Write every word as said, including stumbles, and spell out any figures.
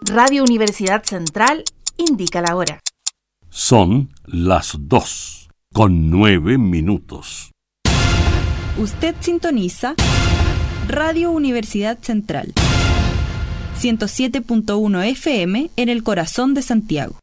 Radio Universidad Central indica la hora. Son las dos con nueve minutos. Usted sintoniza Radio Universidad Central, ciento siete punto uno F M en el corazón de Santiago.